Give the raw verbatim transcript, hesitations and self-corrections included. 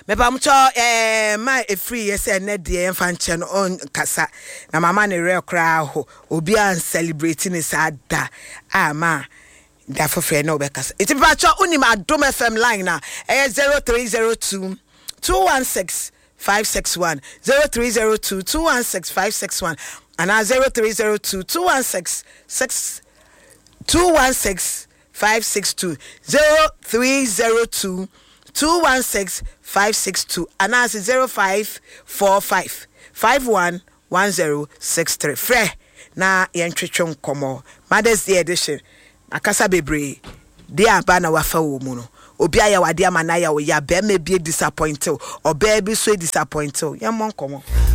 Meba mcho eh ma e free yes e ne de emfa no on kasa na mama ne real cry ho obi an celebrating is ada ah ma da for free no be kasa it ba cho unim Adom F M line na eh zero three zero two two one six five six one zero three zero two two one six five six one and now zero three zero two two one six six two one six five six two zero three zero two two one six five six two and now zero five four five five one one zero six three. Fre na yentwetwe nkomo Mother's Day edition akasa bebre de aba na wafa wo mu no obi aya wade amana ya wo ya be me be disappointed or baby so disappointed yemon nkomo